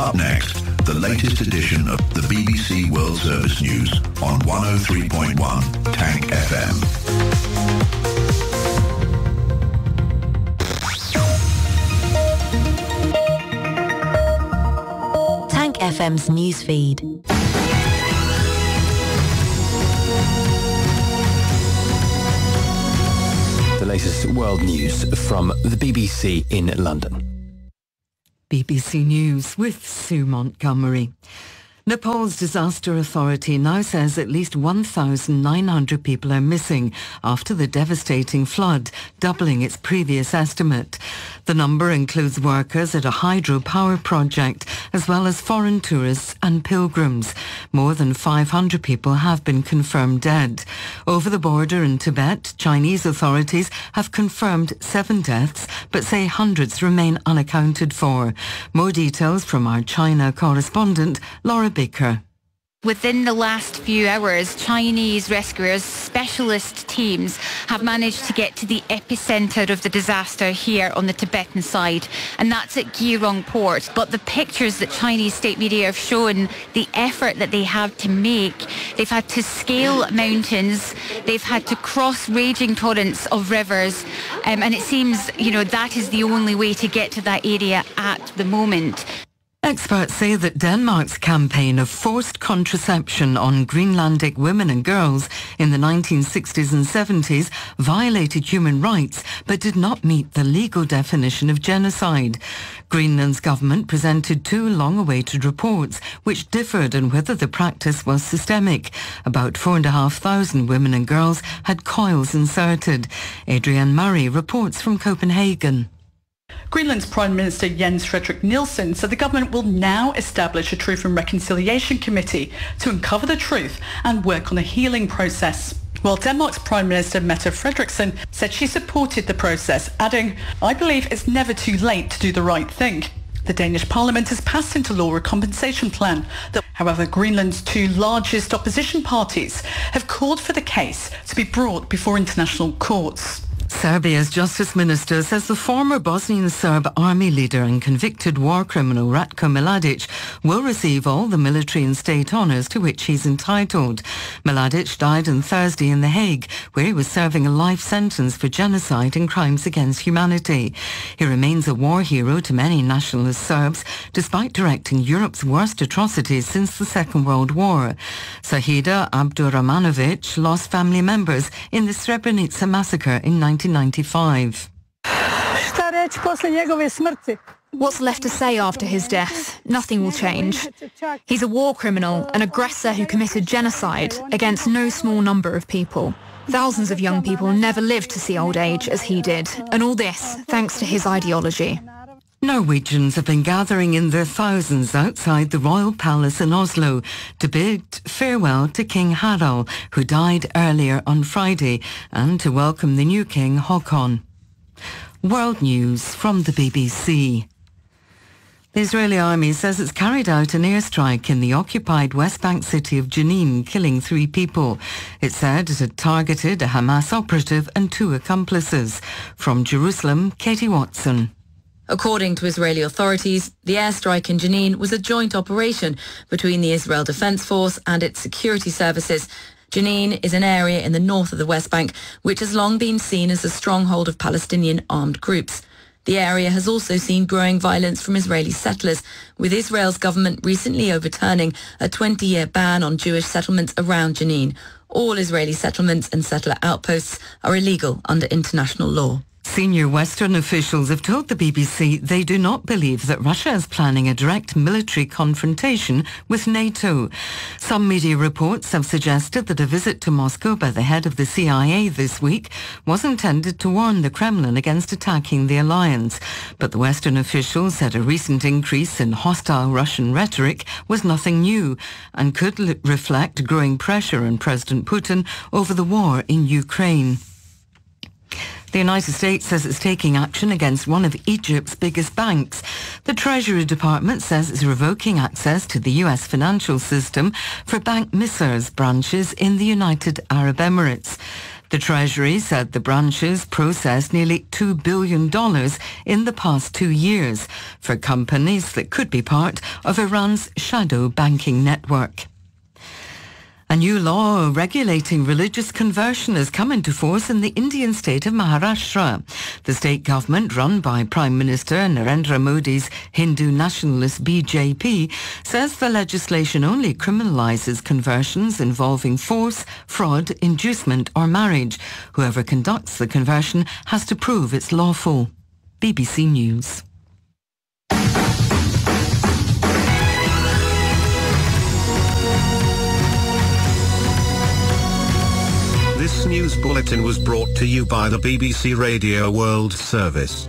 Up next, the latest edition of the BBC World Service News on 103.1 Tank FM. Tank FM's newsfeed. The latest world news from the BBC in London. BBC News with Sue Montgomery. Nepal's disaster authority now says at least 1,900 people are missing after the devastating flood, doubling its previous estimate. The number includes workers at a hydropower project, as well as foreign tourists and pilgrims. More than 500 people have been confirmed dead. Over the border in Tibet, Chinese authorities have confirmed 7 deaths, but say hundreds remain unaccounted for. More details from our China correspondent, Laura Baker. Within the last few hours, Chinese rescuers, specialist teams, have managed to get to the epicentre of the disaster here on the Tibetan side, and that's at Geirong port. But the pictures that Chinese state media have shown, the effort that they have to make, they've had to scale mountains, they've had to cross raging torrents of rivers, and it seems, that is the only way to get to that area at the moment. Experts say that Denmark's campaign of forced contraception on Greenlandic women and girls in the 1960s and 70s violated human rights but did not meet the legal definition of genocide. Greenland's government presented 2 long-awaited reports which differed on whether the practice was systemic. About 4,500 women and girls had coils inserted. Adrienne Murray reports from Copenhagen. Greenland's Prime Minister Jens Frederik Nielsen said the government will now establish a Truth and Reconciliation Committee to uncover the truth and work on a healing process. While Denmark's Prime Minister Mette Frederiksen said she supported the process, adding, "I believe it's never too late to do the right thing." The Danish Parliament has passed into law a compensation plan. However, Greenland's 2 largest opposition parties have called for the case to be brought before international courts. Serbia's Justice Minister says the former Bosnian Serb army leader and convicted war criminal Ratko Mladic will receive all the military and state honours to which he's entitled. Mladic died on Thursday in The Hague, where he was serving a life sentence for genocide and crimes against humanity. He remains a war hero to many nationalist Serbs, despite directing Europe's worst atrocities since the Second World War. Sahida Abdurrahmanovic lost family members in the Srebrenica massacre in 1995. What's left to say after his death? Nothing will change. He's a war criminal, an aggressor who committed genocide against no small number of people. Thousands of young people never lived to see old age as he did, and all this thanks to his ideology. Norwegians have been gathering in their thousands outside the Royal Palace in Oslo to bid farewell to King Harald, who died earlier on Friday, and to welcome the new King Håkon. World News from the BBC. The Israeli army says it's carried out an airstrike in the occupied West Bank city of Jenin, killing 3 people. It said it had targeted a Hamas operative and 2 accomplices. From Jerusalem, Katie Watson. According to Israeli authorities, the airstrike in Jenin was a joint operation between the Israel Defense Force and its security services. Jenin is an area in the north of the West Bank which has long been seen as a stronghold of Palestinian armed groups. The area has also seen growing violence from Israeli settlers, with Israel's government recently overturning a 20-year ban on Jewish settlements around Jenin. All Israeli settlements and settler outposts are illegal under international law. Senior Western officials have told the BBC they do not believe that Russia is planning a direct military confrontation with NATO. Some media reports have suggested that a visit to Moscow by the head of the CIA this week was intended to warn the Kremlin against attacking the alliance. But the Western officials said a recent increase in hostile Russian rhetoric was nothing new and could reflect growing pressure on President Putin over the war in Ukraine. The United States says it's taking action against one of Egypt's biggest banks. The Treasury Department says it's revoking access to the US financial system for Bank Misr's branches in the United Arab Emirates. The Treasury said the branches processed nearly $2 billion in the past 2 years for companies that could be part of Iran's shadow banking network. A new law regulating religious conversion has come into force in the Indian state of Maharashtra. The state government, run by Prime Minister Narendra Modi's Hindu nationalist BJP, says the legislation only criminalises conversions involving force, fraud, inducement or marriage. Whoever conducts the conversion has to prove it's lawful. BBC News. This news bulletin was brought to you by the BBC Radio World Service.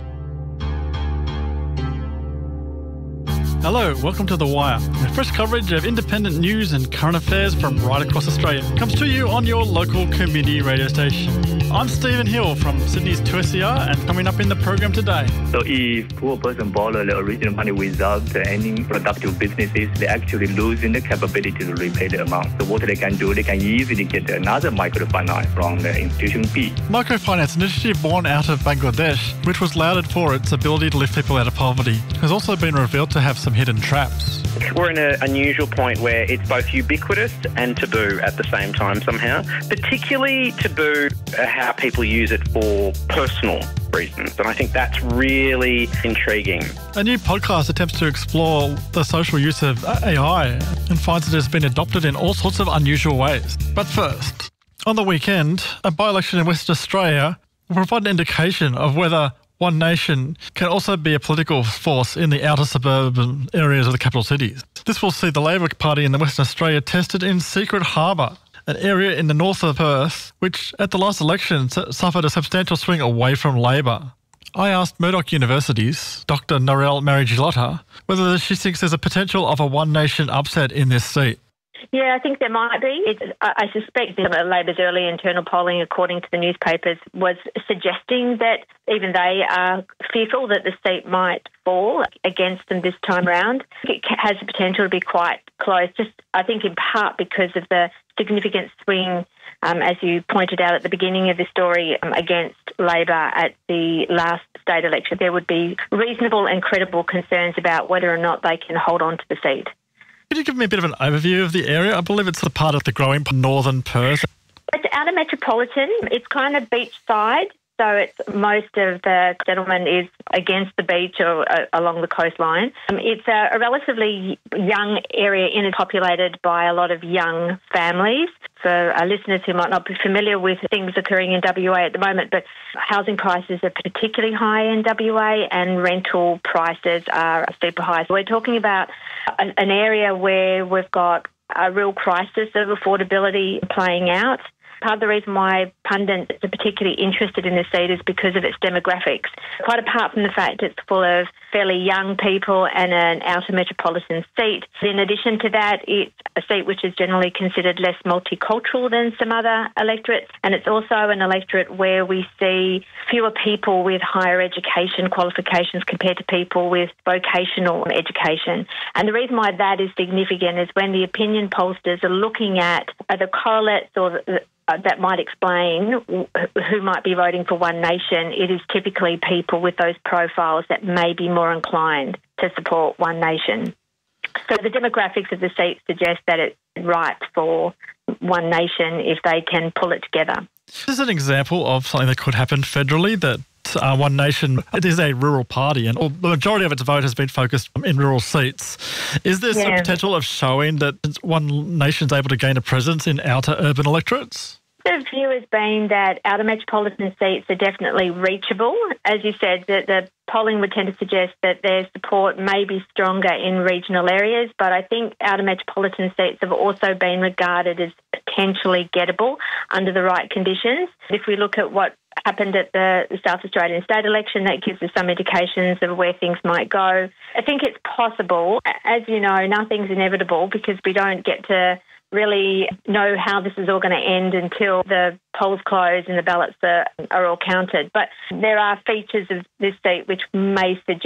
Hello, welcome to The Wire. Fresh coverage of independent news and current affairs from right across Australia comes to you on your local community radio station. I'm Stephen Hill from Sydney's 2SER, and coming up in the program today. So if poor person borrow the original money without any productive businesses, they actually losing the capability to repay the amount. So what they can do, they can easily get another microfinance from the institution B. Microfinance, an initiative born out of Bangladesh, which was lauded for its ability to lift people out of poverty, has also been revealed to have some hidden traps. We're in an unusual point where it's both ubiquitous and taboo at the same time somehow, particularly taboo how people use it for personal reasons, and I think that's really intriguing. A new podcast attempts to explore the social use of AI and finds it has been adopted in all sorts of unusual ways. But first, on the weekend, a by-election in Western Australia will provide an indication of whether One Nation can also be a political force in the outer suburban areas of the capital cities. This will see the Labor Party in Western Australia tested in Secret Harbour, an area in the north of Perth, which at the last election suffered a substantial swing away from Labor. I asked Murdoch University's Dr. Narelle Marigilotta whether she thinks there's a potential of a One Nation upset in this seat. Yeah, I think there might be. I suspect that Labor's early internal polling, according to the newspapers, was suggesting that even they are fearful that the seat might fall against them this time round. It has the potential to be quite close, just I think in part because of the significant swing, as you pointed out at the beginning of the story, against Labor at the last state election. There would be reasonable and credible concerns about whether or not they can hold on to the seat. Could you give me a bit of an overview of the area? I believe it's a part of the growing northern Perth. It's outer metropolitan. It's kind of beachside, so it's most of the settlement is against the beach or along the coastline. It's a relatively young area populated by a lot of young families. For our listeners who might not be familiar with things occurring in WA at the moment, but housing prices are particularly high in WA and rental prices are super high. So we're talking about an area where we've got a real crisis of affordability playing out. Part of the reason why pundits are particularly interested in this seat is because of its demographics. Quite apart from the fact it's full of fairly young people and an outer metropolitan seat. In addition to that, it's a seat which is generally considered less multicultural than some other electorates, and it's also an electorate where we see fewer people with higher education qualifications compared to people with vocational education. And the reason why that is significant is when the opinion pollsters are looking at the correlates or that might explain who might be voting for One Nation, it is typically people with those profiles that may be more inclined to support One Nation. So the demographics of the seat suggest that it's right for One Nation if they can pull it together. This is an example of something that could happen federally, that One Nation, it is a rural party and the majority of its vote has been focused in rural seats. Is there some potential of showing that One Nation's able to gain a presence in outer urban electorates? The view has been that outer metropolitan seats are definitely reachable. As you said, that the polling would tend to suggest that their support may be stronger in regional areas, but I think outer metropolitan seats have also been regarded as potentially gettable under the right conditions. If we look at what happened at the South Australian state election, that gives us some indications of where things might go. I think it's possible. As you know, nothing's inevitable because we don't get to really know how this is all going to end until the polls close and the ballots are all counted. But there are features of this seat which may suggest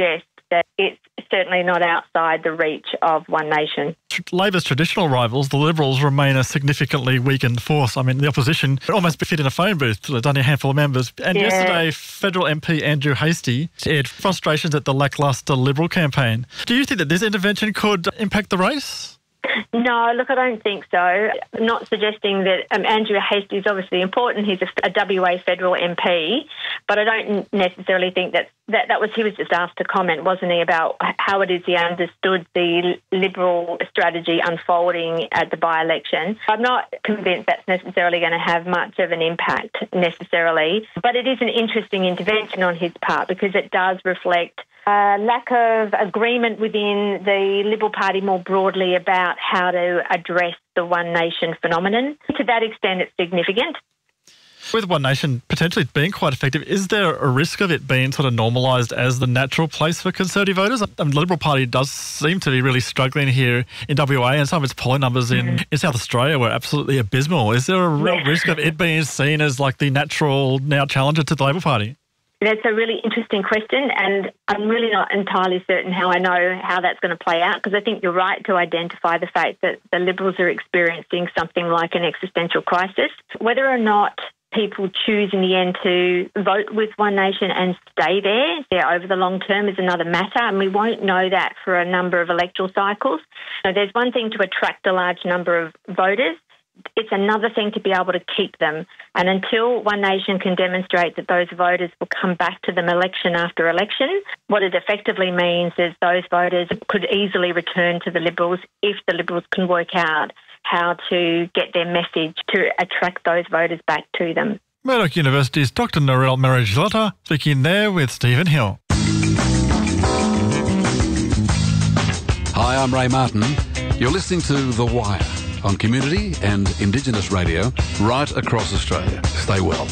that it's certainly not outside the reach of One Nation. Labor's traditional rivals, the Liberals, remain a significantly weakened force. I mean, the opposition almost fit in a phone booth. There's only a handful of members. And yesterday, federal MP Andrew Hastie aired frustrations at the lacklustre Liberal campaign. Do you think that this intervention could impact the race? No, look, I don't think so. I'm not suggesting that Andrew Hastie is obviously important. He's a WA federal MP, but I don't necessarily think that he was just asked to comment, wasn't he, about how it is he understood the Liberal strategy unfolding at the by-election. I'm not convinced that's necessarily going to have much of an impact necessarily, but it is an interesting intervention on his part because it does reflect lack of agreement within the Liberal Party more broadly about how to address the One Nation phenomenon. To that extent, it's significant. With One Nation potentially being quite effective, is there a risk of it being sort of normalised as the natural place for Conservative voters? The Liberal Party does seem to be really struggling here in WA, and some of its polling numbers in South Australia were absolutely abysmal. Is there a real risk of it being seen as like the natural now challenger to the Labor Party? That's a really interesting question, and I'm really not entirely certain how I know how that's going to play out, because I think you're right to identify the fact that the Liberals are experiencing something like an existential crisis. Whether or not people choose in the end to vote with One Nation and stay there over the long term is another matter, and we won't know that for a number of electoral cycles. So there's one thing to attract a large number of voters. It's another thing to be able to keep them. And until One Nation can demonstrate that those voters will come back to them election after election, what it effectively means is those voters could easily return to the Liberals if the Liberals can work out how to get their message to attract those voters back to them. Murdoch University's Dr. Narelle Marigilata speaking there with Stephen Hill. Hi, I'm Ray Martin. You're listening to The Wire on Community and Indigenous radio right across Australia. Stay well.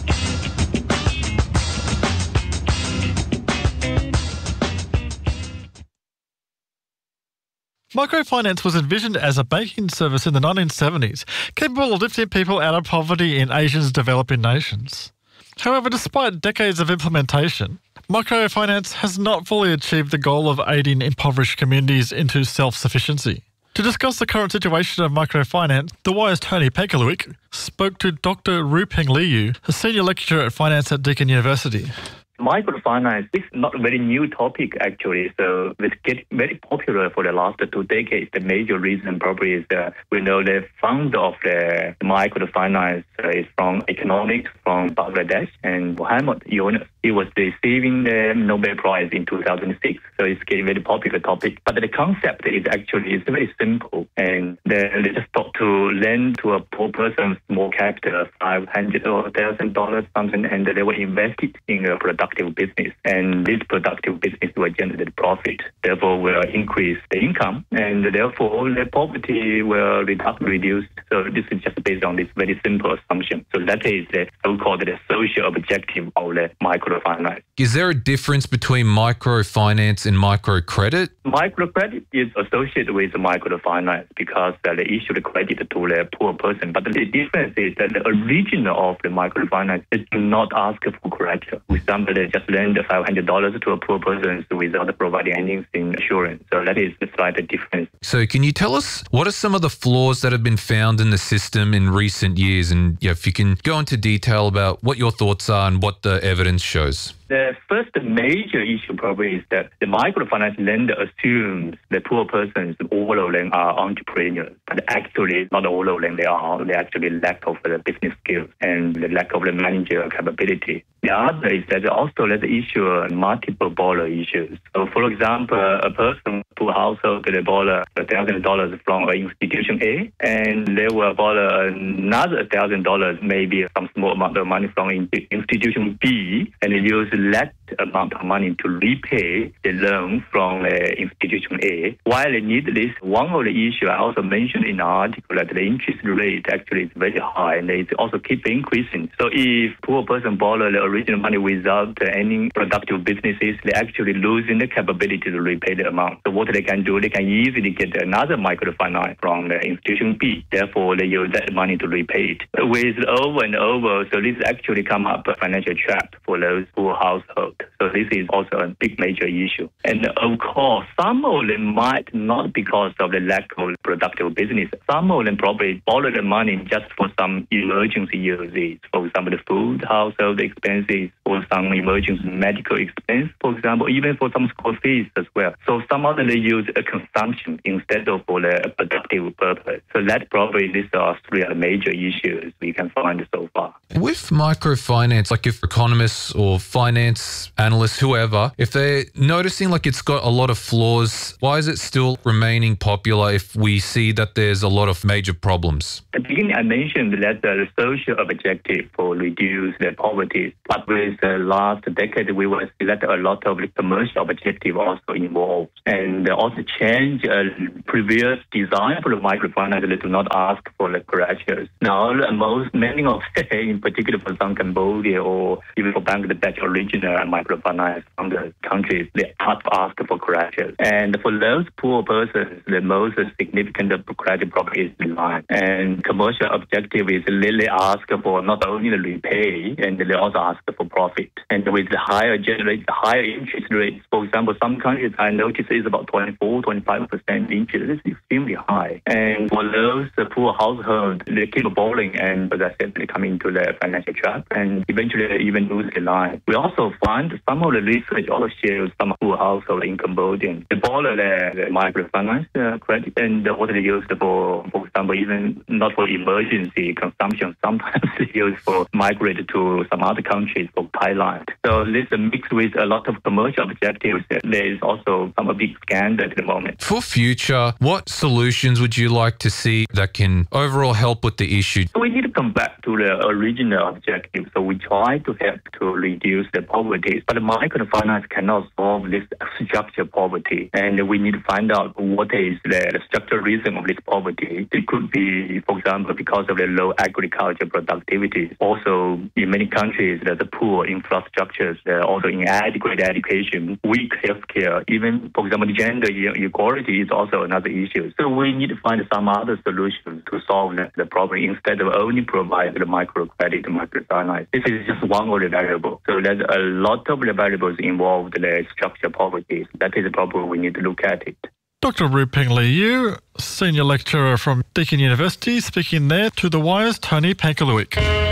Microfinance was envisioned as a banking service in the 1970s, capable of lifting people out of poverty in Asia's developing nations. However, despite decades of implementation, microfinance has not fully achieved the goal of aiding impoverished communities into self-sufficiency. To discuss the current situation of microfinance, The Wire's Tony Pekalewicz spoke to Dr. Rupeng Liu, a senior lecturer at finance at Deakin University. Microfinance is not a very new topic, actually. So it's getting very popular for the last 2 decades. The major reason probably is we know the founder of the microfinance is from economics from Bangladesh, and Muhammad Yunus. He was receiving the Nobel Prize in 2006. So it's getting very popular topic. But the concept is actually very simple. And they just thought to lend to a poor person small capital, $500 or $1,000 something, and they will invest it in a productive business. And this productive business will generate profit. Therefore, will increase the income, and therefore the poverty will reduce. So this is just based on this very simple assumption. So that is the so-called the social objective of the microfinance. Is there a difference between microfinance and microcredit? Microcredit is associated with microfinance because they issue the credit to the poor person. But the difference is that the origin of the microfinance is not ask for credit. For example, they just lend $500 to a poor person without providing any insurance. So that is the slight difference. So can you tell us what are some of the flaws that have been found in the system in recent years? And if you can go into detail about what your thoughts are and what the evidence shows. The first major issue probably is that the microfinance lender assumes the poor persons, all of them are entrepreneurs. But actually, not all of them they are. They actually lack of the business skills and the lack of the managerial capability. The other is that also there's the issue multiple borrow issues. So, for example, a person, poor household, they borrow $1,000 from an institution A, and they will borrow another $1,000, maybe some small amount of money from institution B, and they use that amount of money to repay the loan from institution A. While they need this, one of the issues I also mentioned in the article that the interest rate actually is very high, and it also keep increasing. So if poor person borrow original money without any productive businesses, they actually losing the capability to repay the amount. So what they can do, they can easily get another microfinance from the institution B. Therefore, they use that money to repay it. With over and over, so this actually come up a financial trap for those poor households. So this is also a big major issue. And of course, some of them might not because of the lack of productive business. Some of them probably borrow the money just for some emergency uses. For example, the food, household expenses, or some emergency medical expense, for example, even for some school fees as well. So some of them they use a consumption instead of for the productive purpose. So that probably these are three major issues we can find so far. With microfinance, like if economists or finance analysts, whoever, if they're noticing like it's got a lot of flaws, why is it still remaining popular if we see that there's a lot of major problems? At the beginning, I mentioned that the social objective for reduce the poverty, but with the last decade, we will see that a lot of the commercial objective also involved, and also change previous design for the microfinance. They do not ask for the corrections. Now, many of in particular for some Cambodia or even for Bangladesh original microfinance from the countries, they have to ask for corrections. And for those poor persons, the most significant credit problem is denied. And commercial objective is really ask for not only the repay, and they also ask for profit. And with the higher interest rates, for example, some countries I noticed is about 24-25% interest. This is extremely high. And for those poor households, they keep borrowing, and as I said, they come into the financial trap, and eventually they even lose their life. We also find some of the research also shows some poor households in Cambodia, they borrow the microfinance credit, and what they use for example, even not for emergency consumption, sometimes they use for migrate to some other countries, for Thailand. So this mixed with a lot of commercial objectives. There is also some big scandal at the moment. For future, what solutions would you like to see that can overall help with the issue? So we need to come back to the original objective. So we try to help to reduce the poverty, but microfinance cannot solve this structural poverty. And we need to find out what is the structural reason of this poverty. It could be, for example, because of the low agriculture productivity. Also, in many countries, there's a poor infrastructures, also inadequate education, weak healthcare. Even, for example, gender equality is also another issue. So we need to find some other solutions to solve the problem instead of only provide the microcredit, microfinance. This is just one of the variables. So there's a lot of the variables involved in the structural poverty. That is a problem we need to look at it. Dr. Ru Peng Liu, Senior Lecturer from Deakin University, speaking there to The Wire's Tony Pankaluik.